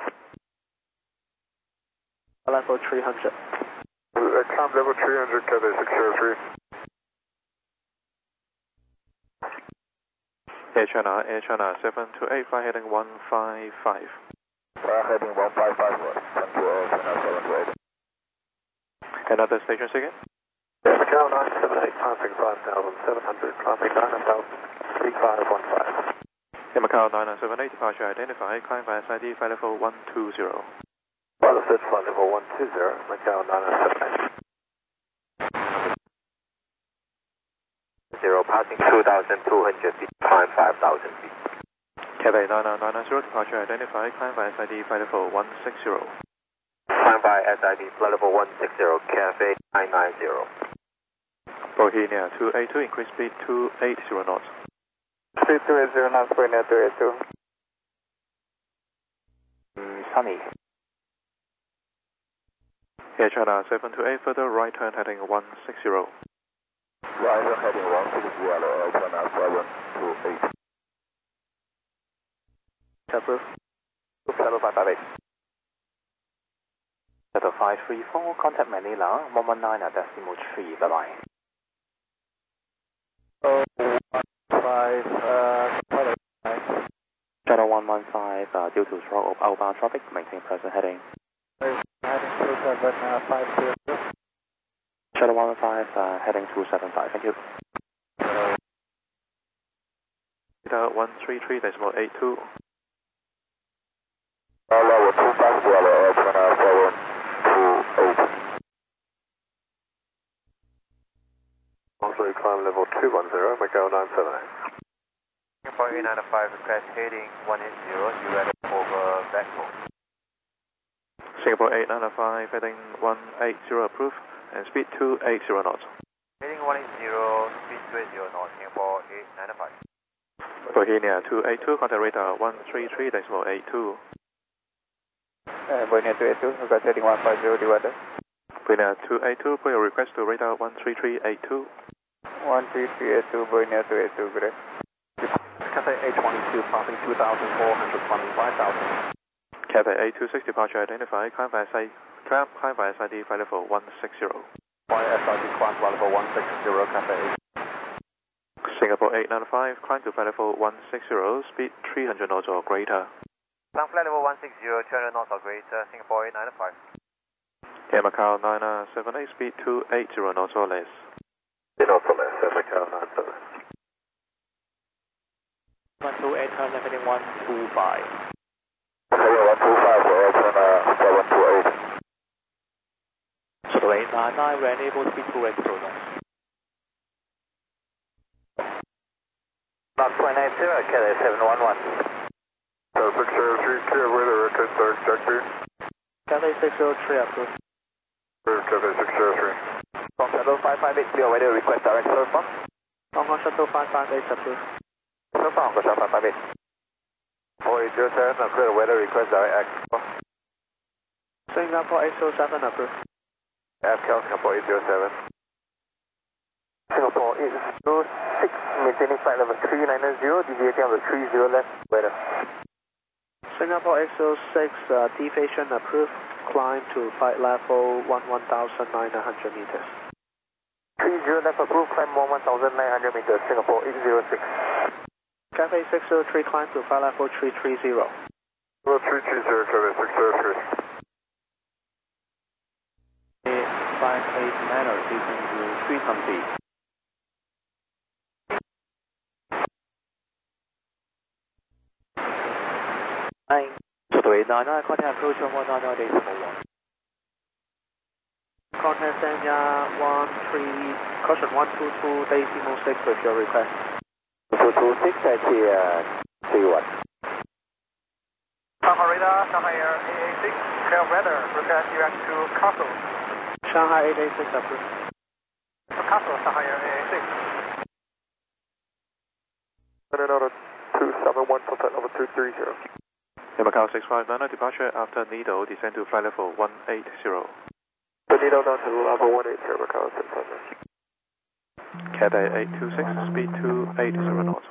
Level three hundred. Uh, climb level three hundred, Cathay six zero three. Air China, Air China seven two eight, fly heading one five five. Fly heading one five five, thank you, Air China seven two eight. Another station again? Macau nine seven eight, passing five thousand seven hundred, climbing nine thousand three five one five. In Macau nine nine seven eight, departure identified, climb by S I D, flight level one two zero. Pilot search flight level one two zero, Macau nine nine seven eight. Zero, passing two thousand two hundred feet, climb five thousand feet. Cathay nine nine nine zero, departure identified, climb by S I D, flight level one six zero. Climb by S I D, flight level one six zero, Cathay nine nine zero. Bohemia two eight two, increase speed two eight zero knots. Speed two eight zero, now square net two eight two. Mm, sunny. Air China seven two eight, further right turn heading one six zero. Right turn heading one six zero, Air China seven two eight. Approved. Level five five eight. Level five three four, contact Manila one one nine decimal three, bye bye. Oh, one five, uh, Channel one one five, uh, due to stroke of outbound traffic, maintain present heading. heading two seven five zero. Channel one one five, uh, heading two seven five, thank you. Radar one three three decimal eight two. Level two five zero. slowly climb level two one zero, Macau nine seven eight. Singapore eight nine five, request heading one eight zero, you ready over backbone. Singapore eight nine five, heading one eight zero, approved, and speed two eighty knots. Heading one eight zero, speed two eighty knots, Singapore eight nine five. Bohemia two eight two, contact radar one three three decimal eight two. Uh, Bohemia two eight two, request heading one five zero, the weather. Bohemia two eight two, put your request to radar one three three eight two. one three three eight two, Bohemia two eight two, good day. Cathay A twenty-two, passing two thousand four hundred, climbing five thousand. Cathay A twenty-six, departure identified, climb via side, climb, climb via side flight level one sixty. Via S I D, climb flight level one sixty, Cathay A. Singapore eight nine five, climb to flight level one sixty, speed three hundred knots or greater. Climb flight level one sixty, two hundred knots or greater, Singapore eight nine five. Air Macau nine seven eight, speed two eighty knots or less. Knots or less, Air Macau nine seven eight. one two eight, turn left heading one two five. one two five, so turn uh, one two eight. So eight nine nine, we're unable to be two eighty knots. Mark two nine zero, Cathay seven one one. So six zero three, clear weather, record start trajectory. Cathay six zero three, approved. Cathay six zero three. From Shuttle five five eight, clear weather, request direct surf. Hong Kong Shuttle five five eight, approved. Surf Hong Kong Shuttle five five eight. four eight zero seven, clear weather, request direct access. Singapore eight zero seven, approved. F Cal Singapore eight zero seven. Singapore eight zero six, maintaining flight level three nine zero, deviating on the three zero left, weather. Singapore eight zero six, uh, deviation approved, climb to flight level one one thousand nine hundred meters. three zero left approved, climb one one thousand nine hundred meters, Singapore eight zero six. Cathay six zero three, climb to flight level three three zero. Level three three zero, Cathay six zero three. five eight niner, descend to three twenty. Nine. Shuttle eight nine nine, contact approach on one nine nine decimal one. Contact Sanya one three, caution one two two decimal six with your request. two two six, I see uh, three one. Shanghai radar, Shanghai Air A A six, clear weather, request direct to Castle. Shanghai eight eight six, approved. To Castle, Shanghai Air A A six. And another two seven one, contact level two three zero. Air Macau six five nine, departure after Nido, descend to flight level one eighty. The Nido down to level one eighty, Air Macau six five nine. Cathay eight two six, speed two eighty knots.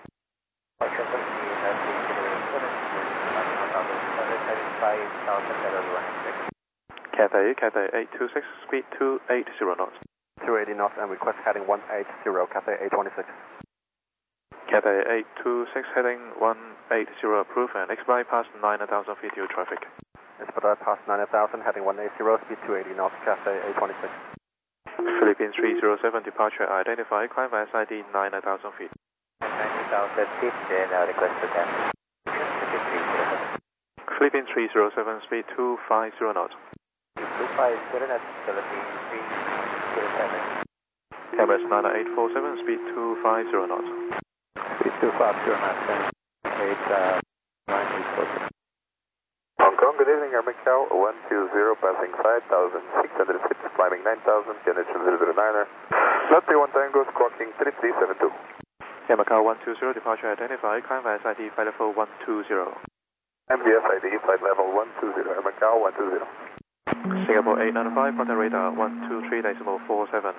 Cathay, Cathay eight two six, speed two eighty knots. two eighty knots and request heading one eight zero, Cathay A twenty-six. Cathay eight two six, heading one eighty, approved, and expedite past nine thousand feet to traffic. Expedite past nine thousand, heading one eighty, speed two eighty knots, Cathay A twenty-six. Philippines three zero seven, departure identified, climb via S I D nine thousand feet. ninety thousand feet, then uh, request to cancel. Philippines three zero seven, speed two fifty knots. two fifty knots, Philippines three zero seven. Emirates nine eight four seven, speed two fifty knots. Speed two fifty knots, eight nine eight four seven. Hong Kong, good evening, Air Macau one two zero, passing five thousand six hundred feet, climbing nine thousand, generation zero zero niner. Not three one Tango, squawking three three seven two. Air Macau one two zero, departure identified, climb via S I D flight level one two zero. M D S I D, flight level one two zero, Air Macau one two zero. Singapore eight nine five, contact radar one two three decimal four seven.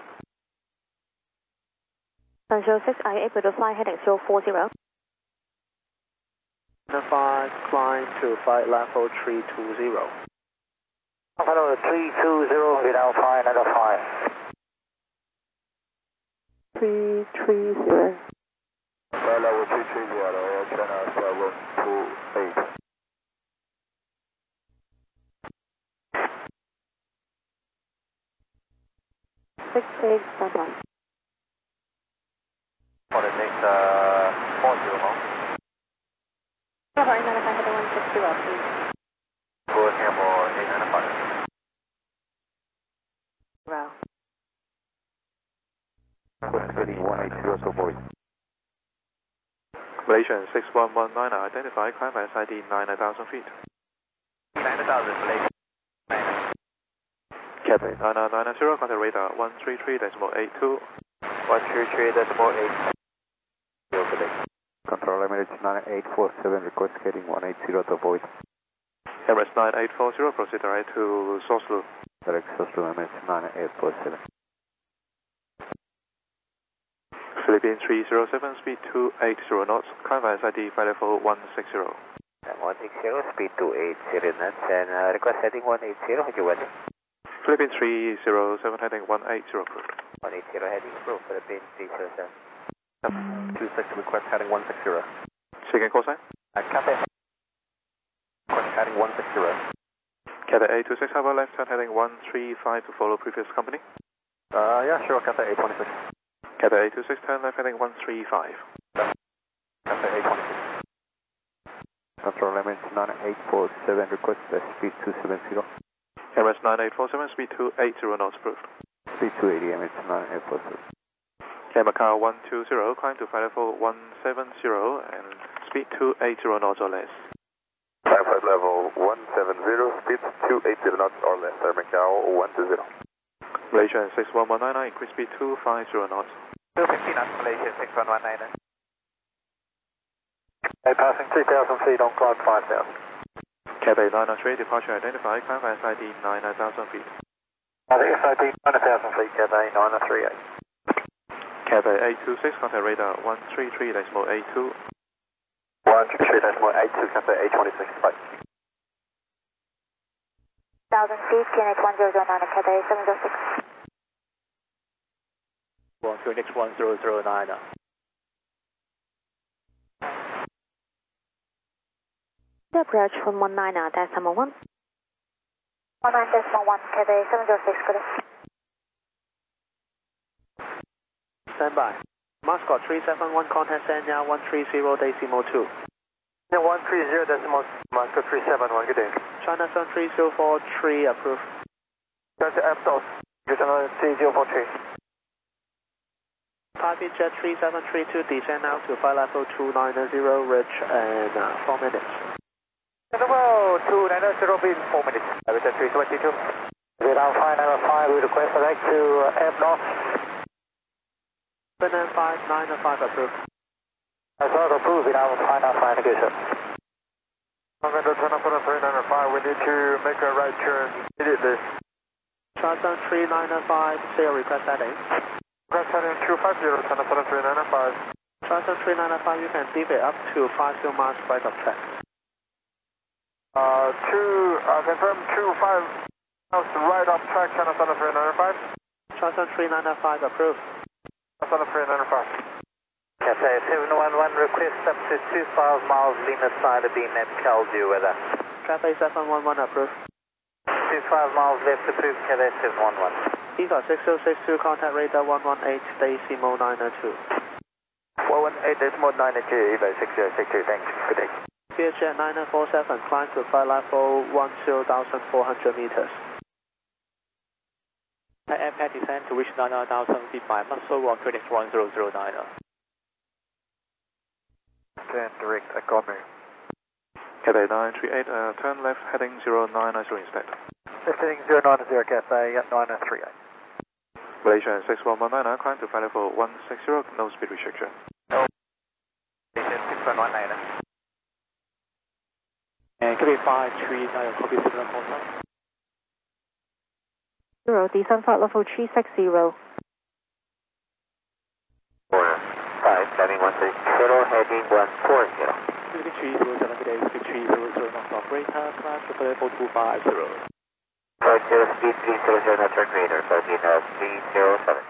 one zero six, I able to fly heading zero four zero. five, climb to flight level three two zero. Hello, three two zero without flight level five. three three zero. Flight level three three zero, China seven two eight. six six, standby. For the next uh, four zero now. Singapore eight nine five, heading one six zero, please. Go Singapore eight nine five. Wow. Request heading one eight zero to void. Malaysian six one one nine, identify, climb S I D nine thousand feet. nine thousand, Malaysia. Cathay nine nine zero, contact radar one three three decimal eight two. one three three decimal eight two. Control Emirates nine eight four seven, request heading one eight zero to void. Emirates nine eight four zero, proceed direct to source loop. Direct source to Emirates nine eight four seven. Philippines three zero seven, speed two eight zero knots, climb S I D flight level one six zero. one six zero, speed two eight zero knots, and uh, request heading one eight zero, your weather. Philippines three zero seven, heading one eight zero, approved. one eight zero, heading approved, Philippines three zero seven. two six, request heading one six zero. Second call sign. Uh, Cathay. Request heading one six zero. Cathay eight two six, have a left turn heading one three five to follow previous company. Uh, yeah, sure, Cathay eight twenty-six. Cathay eight two six, turn left heading one three five. Cathay eight twenty-six. Control Emirates nine eight four seven, request uh, speed two seven zero. Emirates nine eight four seven, speed two eight zero knots, approved. Speed two eighty, Emirates nine eight four seven. K Macau one two zero, climb to flight level one seven zero and speed two eight zero knots or less. Climb flight level one seven zero, speed two eight zero knots or less, Air Macau one two zero. Malaysian six one one nine, increase speed two five zero knots. two fifty knots, Malaysian six one one nine. Hey, passing three thousand feet on climb five thousand. Cathay nine oh three, departure identified, climb S I D nine thousand feet. I think S I D nine thousand feet, Cathay nine three eight. Cathay eight two six, contact radar one three three decimal eight two. one three three decimal eight two, Cathay eight twenty-six, bye. one thousand feet, K N X one zero zero nine, Cathay seven zero six. One Q N X one zero zero nine. The approach one one nine, decimal one. one nine decimal one, Cathay seven zero six, good. Stand by. Moscow three seven one, contact Sanya one three zero decimal two. Yeah, one three zero decimal Moscow three seven one, good day. China seven three zero four three, approved. Go to F D O S, China three zero four three. Taipei Jet three seven three two, descend now to flight level two nine zero, reach in uh, four minutes. Level two nine zero, be in four minutes. Taipei Jet three twenty-two. Vietnam five nine five, we request direct to uh, F N O S. seven five nine five, approved. As well, approved, Vietnam five nine five, thank you, sir. November seven three nine five, we need to make a right turn immediately. Charter three nine five, zero request heading. Request heading two five zero, seven three nine five. Charter three nine five, you can deviate up to five zero miles right of track. Uh, two, uh, confirm two five miles right off track, China seven three nine five. Charter three nine five, approved. seven three nine five. Cathay seven one one, request up to two five miles Lima side of beam at Caldu weather. Cathay seven one one, approved. two five miles left approved, Cathay seven one one. Eagle six zero six two, contact radar one one eight decimal nine two. one one eight decimal nine two, Evo six zero six two, thanks, good day. Vietjet nine four seven, climb to flight level ten thousand four hundred meters. Airpad descend to reach nine thousand feet by muscle one Q N X one zero zero nine. Then direct, I got me. Cathay nine three eight, uh, turn left heading zero nine zero inspect. Lifting zero nine zero, Cathay nine three eight. Malaysian six one one nine, climb to flight level one six zero, no speed restriction. Malaysian six one one nine. And Cathay five three nine, copy signal contact. Zero, descend flight level three six zero. four five, landing one six zero, heading one four zero. Philippines three zero seven, good day, speed three zero zero knots operator, climb to flight level two five zero. Flight zero, speed three zero zero knots, turn radar, Philippine uh, three zero seven.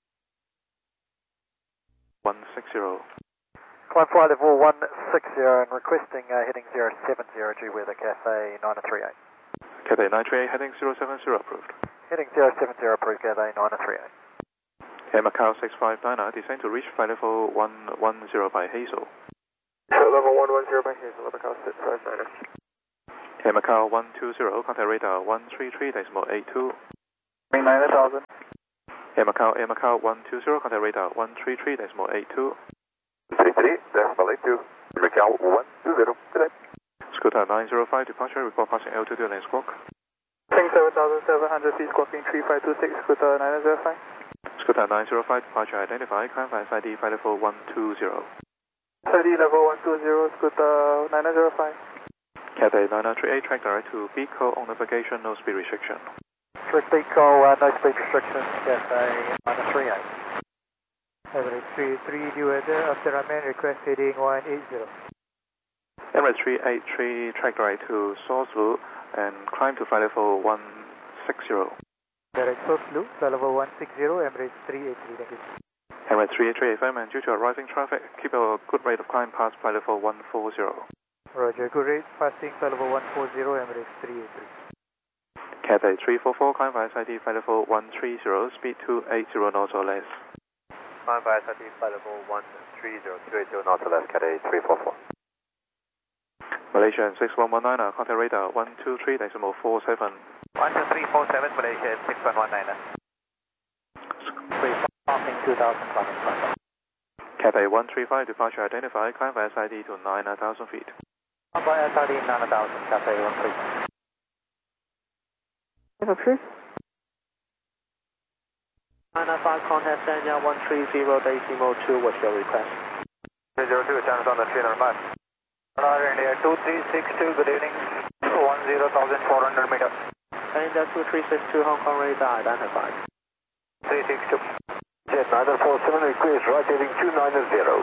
one six zero. Climb flight level one six zero and requesting uh, heading zero seven zero, due weather, Cathay nine three eight. Cathay nine three eight, heading zero seven zero, approved. Heading zero seven zero, approved, Cathay nine three eight. K Macau six five nine, descend to reach flight level one one zero by Hazel. Level one one zero by Hazel, Macau six five nine. K Macau one two zero, contact radar one three three decimal eight two. nine thousand. Air Macau, Air Macau one two zero, contact radar one three three decimal eight two. three three decimal eight two. Macau one two zero. Good day. Scooter nine zero five, departure, report passing altitude and squawk. Ping seven thousand seven hundred feet, squawking three five two six, Scooter nine zero five. Scooter nine zero five, departure identified, climb by S I D flight level one two zero. S I D level one two zero, Scooter nine zero five. Cathay nine three eight, track direct to Pico on navigation, no speed restriction. Strict Pico, uh, no speed restriction, Cathay nine three eight. Emirates three three, due weather, after runway, request heading one eight zero. Emirates three eight three, track direct to Sourceville and climb to flight level one six zero. Direct Sourceville, flight level one six zero, Emirates three eight three, thank you. Emirates three eight three, F M, and due to arriving traffic, keep a good rate of climb past flight level one four zero. Roger, good rate, passing flight level one four zero, Emirates three eight three. Cathay three four four, climb by S I D flight level one three zero, speed two eight zero knots or less. Climb by S I D flight level one three zero, two eight zero knots or less, Cathay three four four. Malaysian six one one nine, contact radar one two three decimal four seven. one two three four seven, Malaysian six one one nine. Passing two thousand, passing five. Cathay one three five, departure identified, climb by S I D to nine thousand feet. Climb by S I D nine thousand, Cathay one three five. Approved. nine five, contact Sanya one three zero decimal two, what's your request? three zero two, channels on the three hundred miles. Radar India two three six two, good evening, one zero thousand four hundred meters. And uh, two three six two, Hong Kong radar identified. three six two. Jet nine four seven, request right heading two nine zero.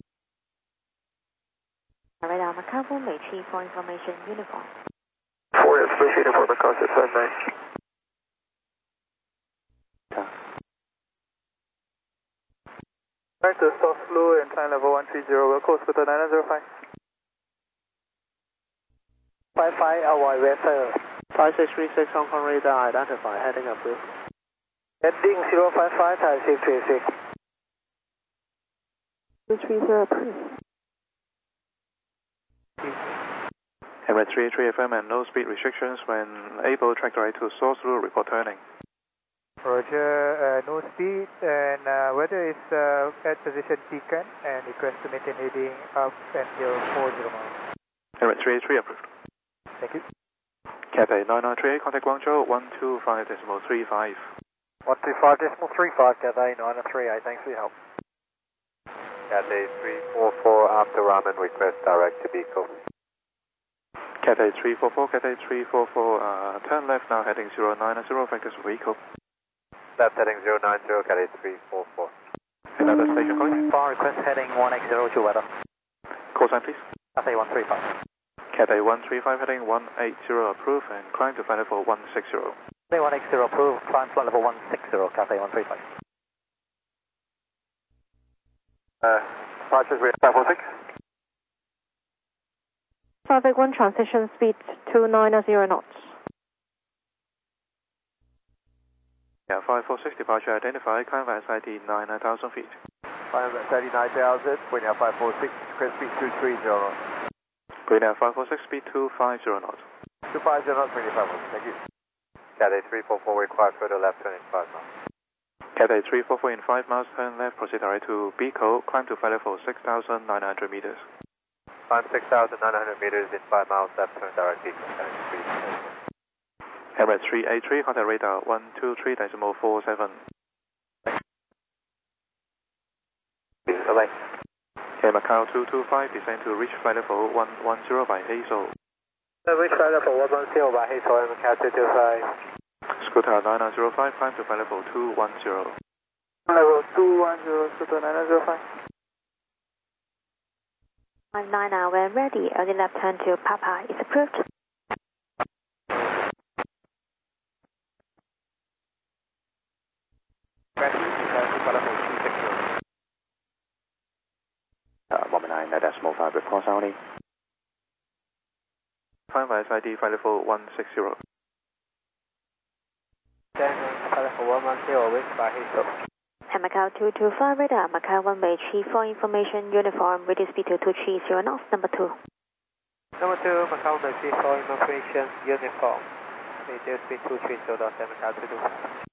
Radar Macau one May Chief for information uniform. four is associated for the cost of seven nine. Back to soft flu and climb level one three zero, we'll close with the nine zero five. five five, avoid vessel. five six three six, Hong Kong radar identified, heading approved. Heading zero five five, Thai six three six. two three zero approved. Emirates three eight three F M and no speed restrictions when able, track direct to Sourceville, report turning. Roger, uh, no speed and uh, weather is uh, at position beacon and request to maintain heading up until four zero miles. Emirates three eight three approved. Thank you. Cathay nine nine three eight, contact Guangzhou one two five decimal three five. one two five decimal three five, Cathay nine three eight, thanks for your help. Cathay three four four, after ramen, request direct to Pico. Cathay three four four, Cathay three four four, uh, turn left now heading zero nine zero, vectors vehicle. Left heading zero nine zero, Cathay three four four. Another station calling. Bar request heading one eight zero to weather. Call sign please. Cathay one three five. Cathay one three five heading one eight zero approved and climb to flight level one six zero. Cathay one eight zero approved, climb flight level one six zero, Cathay one three five. Uh, departures we have five four six. Traffic one transition speed two nine zero knots. Yeah, five four six, departure identified, climb by S I D nine thousand feet. Climb at thirty-nine thousand, wind out five four six, request speed two three zero knots. Green Air five four six, speed two five zero knots. two five zero knots, wind out five four six, thank you. Cathay three four four, require further left turn in five miles. Cathay three four four in five miles, turn left, proceed direct to Pico, climb to flight level six thousand nine hundred meters. Climb six thousand nine hundred meters in five miles, left turn direct Pico, Cathay three four four. Emirates three eight three, contact radar one two three decimal four seven. Bye-bye. Air Macau two two five, descend to reach flight level one one zero by Hazel. Reach flight level one one zero by Hazel, Air Macau two two five. Scooter nine nine zero five, climb to flight level two one zero. Level two one zero, Scooter nine nine zero five. I'm nine now, when ready, early left turn to Papa is approved. Uh, one nine, decimal five, report only. Climb by S I D flight level one six zero. Then flight level one one zero, reach by Hazel. Macau two two five radar, Macau one May Chief for information uniform, radio speed two two three zero knots, number two. Number two, Macau one May Chief for information uniform, radio speed two three zero knots, Macau two two.